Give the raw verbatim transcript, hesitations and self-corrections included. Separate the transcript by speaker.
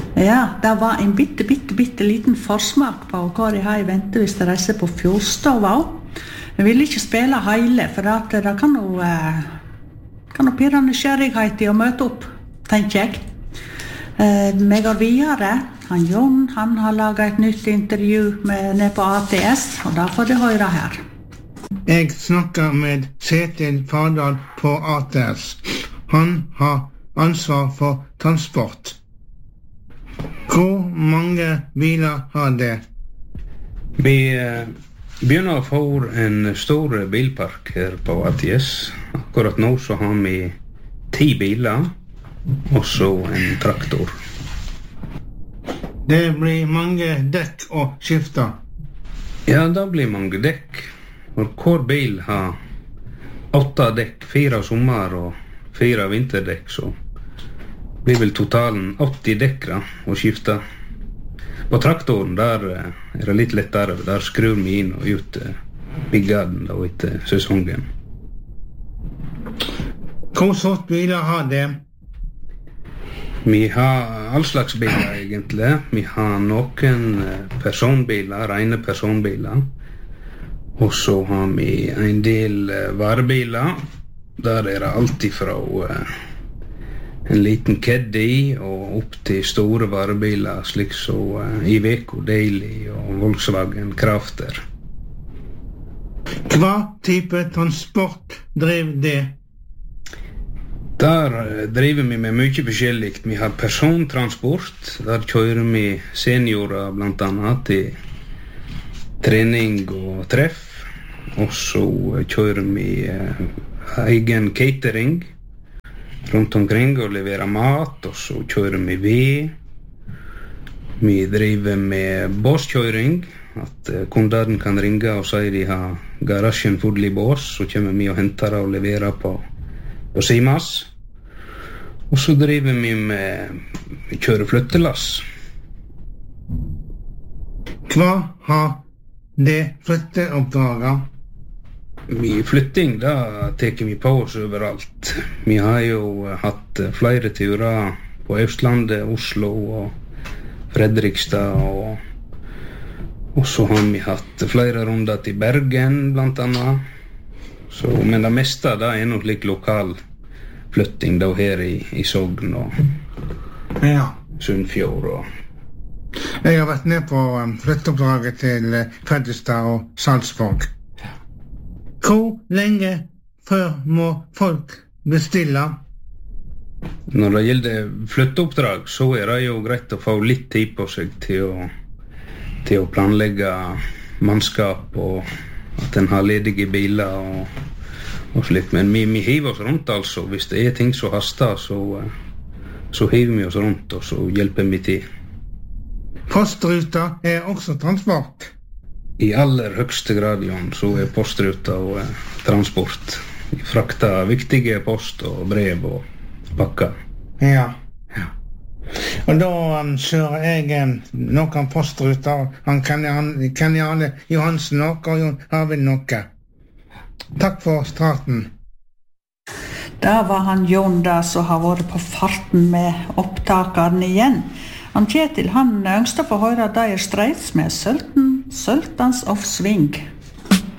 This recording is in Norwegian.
Speaker 1: Ja, det var en bitte, bitte, bitte liten forsmak på hva de har i vente hvis de reiser på Fjordstova. Jeg vil ikke spille hele, for at det kan jo, eh, kan jo pirre nysgjerrighet i å møte opp, tenker jeg. Eh, vi går videre. Han Jon, han har laget et nytt intervju med, ned på A T S, og da får du høre her.
Speaker 2: Jeg snakker med Kjetil Fardal på A T S. Han har ansvar for transport. Hvor mange biler har det?
Speaker 3: Vi eh, begynner å få en stor bilpark her på A T S. Akkurat nå så har vi ti biler, og så en traktor.
Speaker 2: Det blir mange dekk å skifte.
Speaker 3: Ja, det blir mange dekk. Og hver bil har åtte dekk, fire sommer og fire vinterdekk, så blir vel totalen åtti dekk da, å skifte. På traktoren der er det litt lettere, der skrur vi inn og ut byggaden da etter sesongen.
Speaker 2: Hvor sort biler har det?
Speaker 3: Vi har all slags biler egentlig. Vi har noen personbiler, rene personbiler. Og så har vi en del varebiler. Der er det alltid fra en liten Caddy og opp til store varebiler, slik som Iveco Daily og Volkswagen Crafter.
Speaker 2: Hva type transport driver det?
Speaker 3: Der driver vi med mye forskjellig. Vi har persontransport. Der kjører vi seniorer blant annet til trening og treff. Og så kjører vi eh, egen catering rundt omkring og leverer mat. Og så kjører vi ved. Vi driver med båskjøring. At eh, kundene kan ringe og si de har garasjen full i bås. Så kommer vi og henter og leverer på, på Simas. Og så driver vi med vi kjører flyttelass.
Speaker 2: Hva har det flytteoppdraget?
Speaker 3: Vi flytting, da teker vi på oss overalt. Vi har jo hatt flere turer på Østlandet, Oslo og Fredrikstad. Og, og så har vi hatt flere runder til Bergen, blant annet. Så, men det meste da er nok litt lokal flytting da her i, i Sogn og
Speaker 2: ja.
Speaker 3: Sunnfjord. Og
Speaker 2: jeg har vært ned på um, flytteoppdraget til uh, Fredrikstad og Salzburg. Hvor lenge før må folk bestille?
Speaker 3: Når det gjelder flytteoppdrag, så er det jo greit å få litt tid på seg til å, til å planlegge mannskap og at en har ledige biler og og slikt, men vi, vi hiver oss rundt altså. Hvis det er ting som haster, så, så hiver vi oss rundt og så hjelper vi til.
Speaker 2: Postruta er også transport?
Speaker 3: I aller høyeste grad, Jon, så er postruta og eh, transport. Vi frakter viktige post og brev og pakker.
Speaker 2: Ja.
Speaker 3: Ja.
Speaker 2: Og da um, kjører jeg um, noen postruta, han Kenjale Johansen noe, og Jon Arvid noe. Takk for starten.
Speaker 1: Da var han Jon da som har vært på farten med opptakeren igjen. Han Kjetil, han ønsker å få høre at det er streits med Sultans of Swing.